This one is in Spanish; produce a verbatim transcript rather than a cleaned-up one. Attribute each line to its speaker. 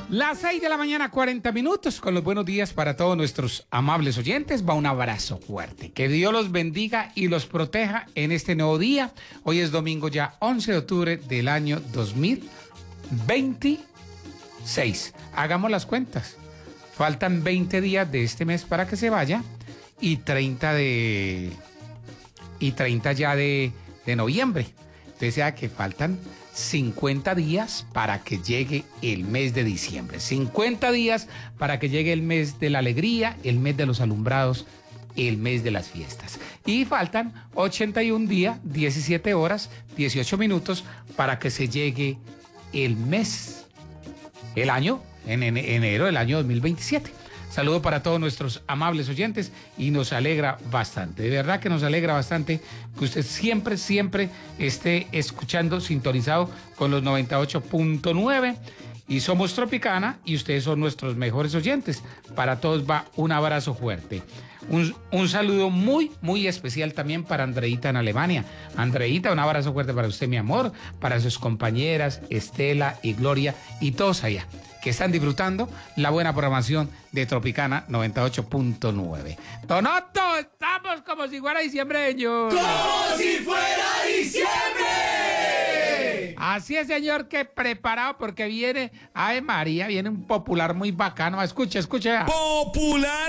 Speaker 1: Las seis de la mañana, cuarenta minutos, con los buenos días para todos nuestros amables oyentes. Va un abrazo fuerte. Que Dios los bendiga y los proteja en este nuevo día. Hoy es domingo ya once de octubre del año dos mil veintiséis. Hagamos las cuentas. Faltan veinte días de este mes para que se vaya y treinta de y treinta ya de, de noviembre. Entonces sea que faltan cincuenta días para que llegue el mes de diciembre. cincuenta días para que llegue el mes de la alegría, el mes de los alumbrados, el mes de las fiestas. Y faltan ochenta y un días, diecisiete horas, dieciocho minutos para que se llegue el mes, el año, en enero del año dos mil veintisiete. Saludo para todos nuestros amables oyentes y nos alegra bastante, de verdad que nos alegra bastante que usted siempre, siempre esté escuchando, sintonizado con los noventa y ocho punto nueve y somos Tropicana y ustedes son nuestros mejores oyentes. Para todos va un abrazo fuerte. Un, un saludo muy, muy especial también para Andreita en Alemania. Andreita, un abrazo fuerte para usted, mi amor, para sus compañeras Estela y Gloria y todos allá que están disfrutando la buena programación de Tropicana noventa y ocho punto nueve. Tonoto, estamos como si fuera diciembre, señor.
Speaker 2: ¡Como si fuera diciembre!
Speaker 1: Así es, señor, que preparado porque viene Ave María, viene un popular muy bacano. Escucha, escucha.
Speaker 2: Popular